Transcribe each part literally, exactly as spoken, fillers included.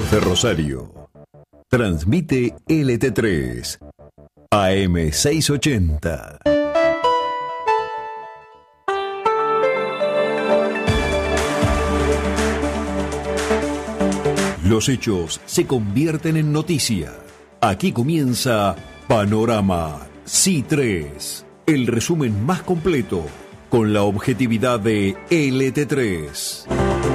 Medios de Rosario. Transmite L T tres, A M seiscientos ochenta. Los hechos se convierten en noticia. Aquí comienza Panorama C I tres, el resumen más completo con la objetividad de L T tres.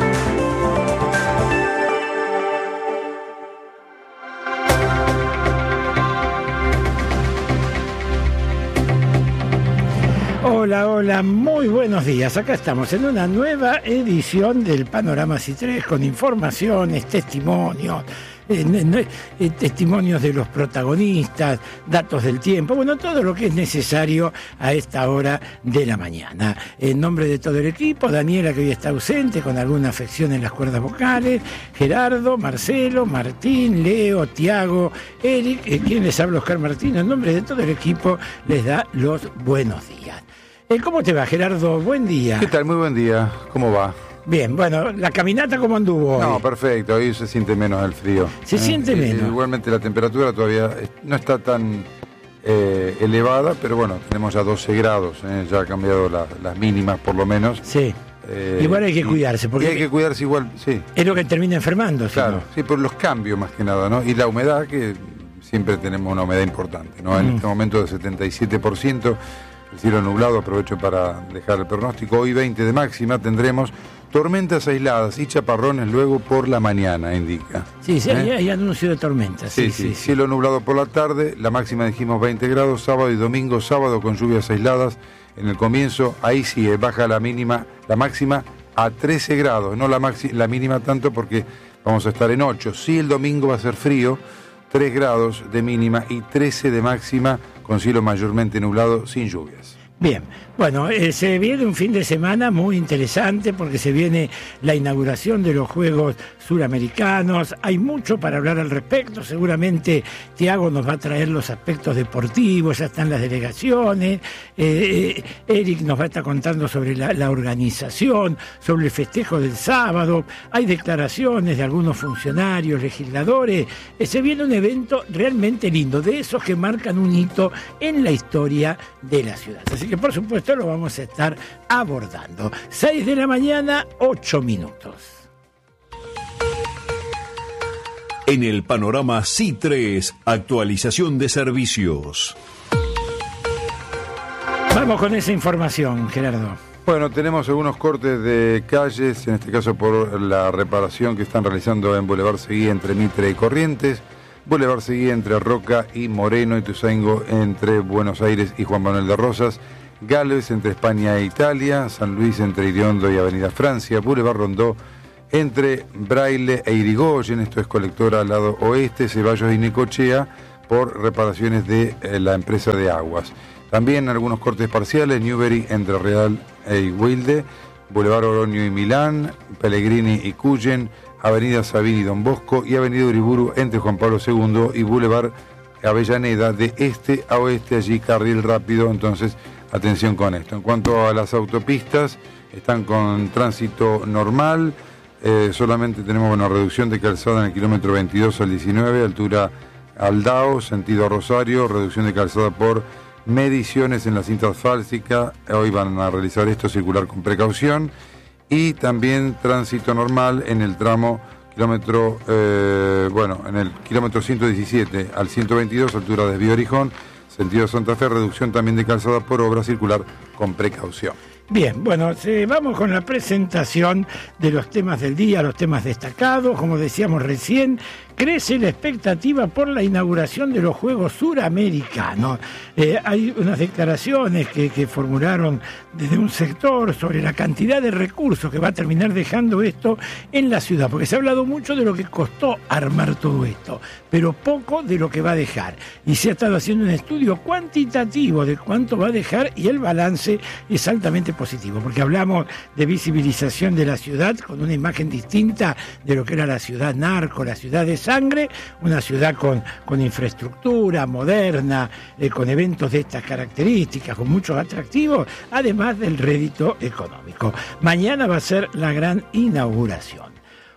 Hola, hola, muy buenos días. Acá estamos en una nueva edición del Panorama C I tres con informaciones, testimonios, eh, eh, testimonios de los protagonistas, datos del tiempo, bueno, todo lo que es necesario a esta hora de la mañana. En nombre de todo el equipo, Daniela, que hoy está ausente con alguna afección en las cuerdas vocales, Gerardo, Marcelo, Martín, Leo, Tiago, Eric, eh, quien les habla, Oscar Martín, en nombre de todo el equipo les da los buenos días. ¿Cómo te va, Gerardo? Buen día. ¿Qué tal? Muy buen día. ¿Cómo va? Bien, bueno, ¿la caminata cómo anduvo hoy? No, perfecto. Hoy se siente menos el frío. ¿Se eh, siente menos? Igualmente la temperatura todavía no está tan eh, elevada, pero bueno, tenemos ya doce grados. Eh, ya ha cambiado la, las mínimas, por lo menos. Sí. Eh, igual hay que y, cuidarse. Porque y hay que cuidarse igual, sí. Es lo que termina enfermando. Claro, ¿no? Sí, por los cambios más que nada, ¿no? Y la humedad, que siempre tenemos una humedad importante, ¿no? En mm. este momento de setenta y siete por ciento. El cielo nublado, aprovecho para dejar el pronóstico. Hoy veinte de máxima, tendremos tormentas aisladas y chaparrones luego por la mañana, indica. Sí, sí, ¿Eh? hay, hay anuncio de tormentas. Sí, sí, sí, sí. Cielo nublado por la tarde, la máxima dijimos veinte grados, sábado y domingo, sábado con lluvias aisladas. En el comienzo, ahí sí, baja la mínima, la máxima a trece grados, no la, maxi, la mínima tanto porque vamos a estar en ocho. Sí, el domingo va a ser frío, tres grados de mínima y trece de máxima, con cielo mayormente nublado, sin lluvias. Bien, bueno, eh, se viene un fin de semana muy interesante porque se viene la inauguración de los Juegos Suramericanos. Hay mucho para hablar al respecto. Seguramente Tiago nos va a traer los aspectos deportivos, ya están las delegaciones. Eh, eh, Eric nos va a estar contando sobre la, la organización, sobre el festejo del sábado. Hay declaraciones de algunos funcionarios, legisladores. Eh, se viene un evento realmente lindo, de esos que marcan un hito en la historia de la ciudad. Así que por supuesto lo vamos a estar abordando. seis de la mañana, ocho minutos. En el Panorama C I tres, actualización de servicios. Vamos con esa información, Gerardo. Bueno, tenemos algunos cortes de calles, en este caso por la reparación que están realizando en Boulevard Seguí entre Mitre y Corrientes, Boulevard Seguí entre Roca y Moreno, y Ituzaingó entre Buenos Aires y Juan Manuel de Rosas, Galvez entre España e Italia, San Luis entre Iriondo y Avenida Francia, Boulevard Rondó entre Braille e Irigoyen, esto es colectora al lado oeste, Ceballos y Necochea, por reparaciones de eh, la empresa de aguas. También algunos cortes parciales, Newbery entre Real e Wilde, Boulevard Oroño y Milán, Pellegrini y Cuyen, Avenida Sabini y Don Bosco y Avenida Uriburu entre Juan Pablo segundo y Boulevard Avellaneda, de este a oeste, allí carril rápido, entonces atención con esto. En cuanto a las autopistas, están con tránsito normal, eh, solamente tenemos una reducción de calzada en el kilómetro veintidós al diecinueve, altura Aldao, sentido Rosario, reducción de calzada por mediciones en la cinta asfáltica, hoy van a realizar esto, circular con precaución, y también tránsito normal en el tramo kilómetro, eh, bueno, en el kilómetro ciento diecisiete al ciento veintidós, altura de Desvío Orijón, sentido Santa Fe, reducción también de calzada por obra, circular con precaución. Bien, bueno, eh, vamos con la presentación de los temas del día, los temas destacados. Como decíamos recién, crece la expectativa por la inauguración de los Juegos Suramericanos. Eh, hay unas declaraciones que, que formularon desde un sector sobre la cantidad de recursos que va a terminar dejando esto en la ciudad, porque se ha hablado mucho de lo que costó armar todo esto, pero poco de lo que va a dejar. Y se ha estado haciendo un estudio cuantitativo de cuánto va a dejar y el balance es altamente positivo, porque hablamos de visibilización de la ciudad con una imagen distinta de lo que era la ciudad narco, la ciudad de sangre, una ciudad con, con infraestructura moderna, eh, con eventos de estas características, con muchos atractivos, además del rédito económico. Mañana va a ser la gran inauguración.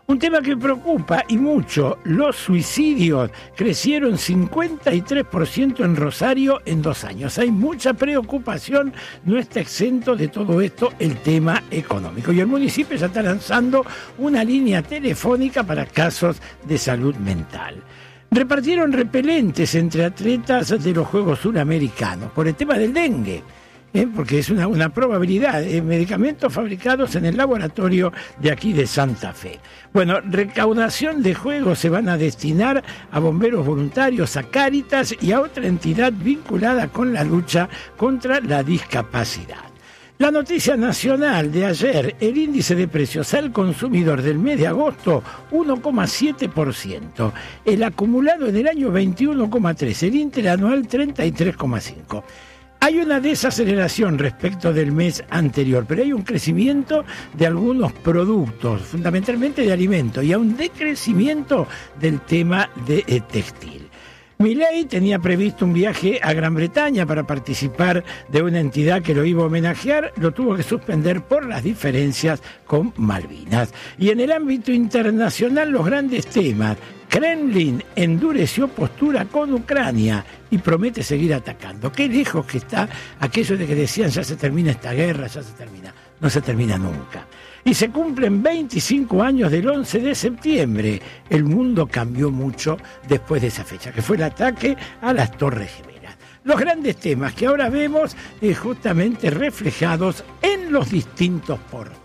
Un tema que preocupa y mucho, los suicidios crecieron cincuenta y tres por ciento en Rosario en dos años. Hay mucha preocupación, no está exento de todo esto el tema económico. Y el municipio ya está lanzando una línea telefónica para casos de salud mental. Repartieron repelentes entre atletas de los Juegos Suramericanos por el tema del dengue. ¿Eh? Porque es una, una probabilidad, eh, medicamentos fabricados en el laboratorio de aquí de Santa Fe. Bueno, recaudación de juegos se van a destinar a bomberos voluntarios, a Cáritas y a otra entidad vinculada con la lucha contra la discapacidad. La noticia nacional de ayer, el índice de precios al consumidor del mes de agosto, uno coma siete por ciento. El acumulado en el año veintiuno coma tres por ciento, el interanual treinta y tres coma cinco por ciento. Hay una desaceleración respecto del mes anterior, pero hay un crecimiento de algunos productos, fundamentalmente de alimentos, y a un decrecimiento del tema de eh, textil. Milei tenía previsto un viaje a Gran Bretaña para participar de una entidad que lo iba a homenajear, lo tuvo que suspender por las diferencias con Malvinas. Y en el ámbito internacional, los grandes temas. Kremlin endureció postura con Ucrania y promete seguir atacando. Qué lejos que está aquello de que decían ya se termina esta guerra, ya se termina. No se termina nunca. Y se cumplen veinticinco años del once de septiembre. El mundo cambió mucho después de esa fecha, que fue el ataque a las Torres Gemelas. Los grandes temas que ahora vemos eh, justamente reflejados en los distintos portales.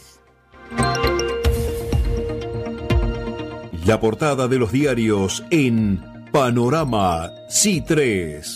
La portada de los diarios en Panorama C tres.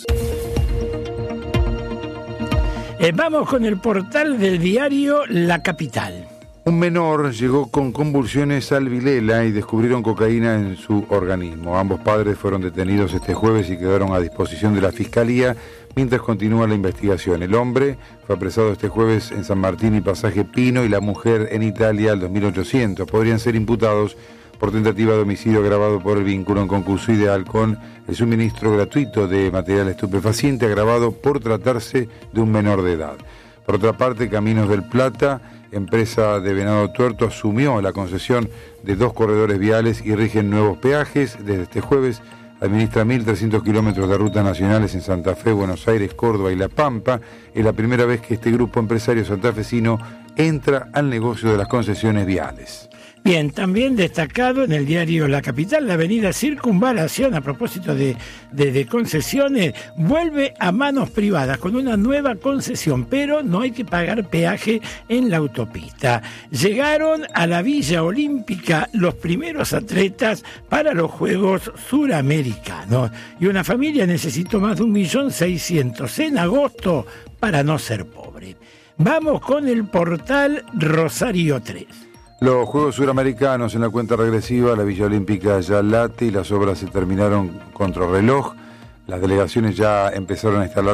Eh, vamos con el portal del diario La Capital. Un menor llegó con convulsiones al Vilela y descubrieron cocaína en su organismo. Ambos padres fueron detenidos este jueves y quedaron a disposición de la Fiscalía mientras continúa la investigación. El hombre fue apresado este jueves en San Martín y Pasaje Pino y la mujer en Italia al dos mil ochocientos. Podrían ser imputados por tentativa de homicidio agravado por el vínculo en concurso ideal con el suministro gratuito de material estupefaciente agravado por tratarse de un menor de edad. Por otra parte, Caminos del Plata, empresa de Venado Tuerto, asumió la concesión de dos corredores viales y rigen nuevos peajes. Desde este jueves administra mil trescientos kilómetros de rutas nacionales en Santa Fe, Buenos Aires, Córdoba y La Pampa. Es la primera vez que este grupo empresario santafesino entra al negocio de las concesiones viales. Bien, también destacado en el diario La Capital, la avenida Circunvalación, a propósito de, de, de concesiones, vuelve a manos privadas con una nueva concesión, pero no hay que pagar peaje en la autopista. Llegaron a la Villa Olímpica los primeros atletas para los Juegos Suramericanos y una familia necesitó más de un millón seiscientos en agosto para no ser pobre. Vamos con el portal Rosario tres. Los Juegos Suramericanos en la cuenta regresiva, la Villa Olímpica ya late y las obras se terminaron contrarreloj. Las delegaciones ya empezaron a instalar